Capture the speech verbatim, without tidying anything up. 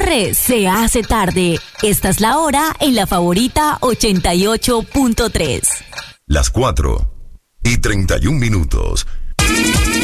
corre, se hace tarde. Esta es la hora en La Favorita ochenta y ocho punto tres. Las cuatro y treinta y un minutos.